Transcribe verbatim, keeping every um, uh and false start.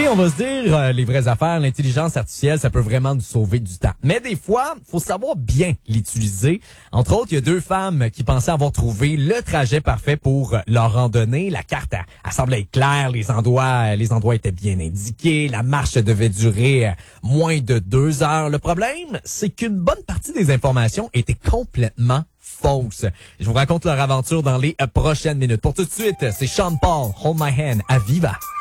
on va se dire euh, les vraies affaires, l'intelligence artificielle, ça peut vraiment nous sauver du temps. Mais des fois, faut savoir bien l'utiliser. Entre autres, il y a deux femmes qui pensaient avoir trouvé le trajet parfait pour leur randonnée. La carte, elle, elle semblait être claire, les endroits, les endroits étaient bien indiqués, la marche devait durer euh, moins de deux heures. Le problème, c'est qu'une bonne partie des informations étaient complètement fausses. Je vous raconte leur aventure dans les euh, prochaines minutes. Pour tout de suite, c'est Sean Paul, Hold My Hand, à Viva.